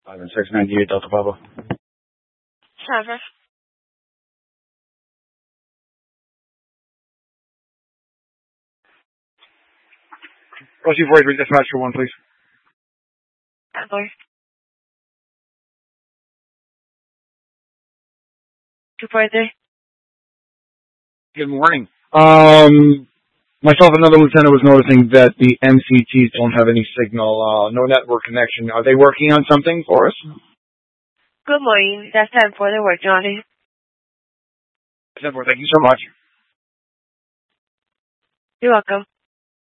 5 and 698 Delta Papa. Trevor. Rosie 43, dispatch for 1, please. Adler. 243. Good morning. Myself and another lieutenant was noticing that the MCTs don't have any signal, no network connection. Are they working on something for us? Good morning. That's 10-4. They're working on it. 10-4, thank you so much. You're welcome.